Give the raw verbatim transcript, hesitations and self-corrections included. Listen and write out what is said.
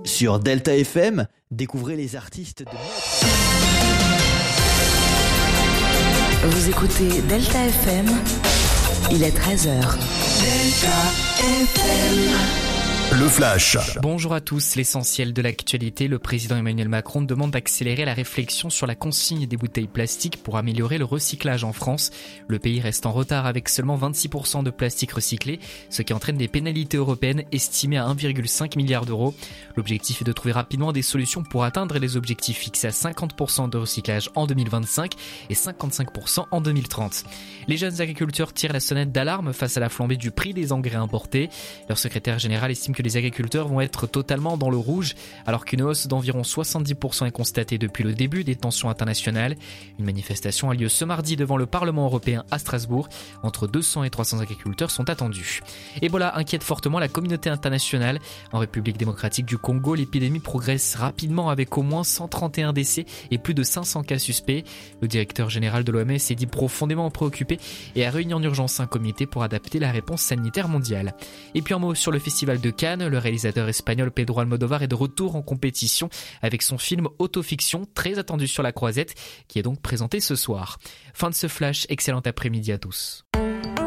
Sur Delta F M, découvrez les artistes de notre... Vous écoutez Delta F M, il est treize heures. Delta F M. Le Flash. Bonjour à tous, l'essentiel de l'actualité. Le président Emmanuel Macron demande d'accélérer la réflexion sur la consigne des bouteilles plastiques pour améliorer le recyclage en France. Le pays reste en retard avec seulement vingt-six pour cent de plastique recyclé, ce qui entraîne des pénalités européennes estimées à un virgule cinq milliard d'euros. L'objectif est de trouver rapidement des solutions pour atteindre les objectifs fixés à cinquante pour cent de recyclage en deux mille vingt-cinq et cinquante-cinq pour cent en deux mille trente. Les jeunes agriculteurs tirent la sonnette d'alarme face à la flambée du prix des engrais importés. Leur secrétaire général estime que les agriculteurs vont être totalement dans le rouge alors qu'une hausse d'environ soixante-dix pour cent est constatée depuis le début des tensions internationales. Une manifestation a lieu ce mardi devant le Parlement européen à Strasbourg. Entre deux cents et trois cents agriculteurs sont attendus. Ebola inquiète fortement la communauté internationale. En République démocratique du Congo, l'épidémie progresse rapidement avec au moins cent trente et un décès et plus de cinq cents cas suspects. Le directeur général de l'O M S s'est dit profondément préoccupé et a réuni en urgence un comité pour adapter la réponse sanitaire mondiale. Et puis un mot sur le festival de Cannes. Le réalisateur espagnol Pedro Almodóvar est de retour en compétition avec son film Autofiction, très attendu sur la Croisette, qui est donc présenté ce soir. Fin de ce flash, excellent après-midi à tous.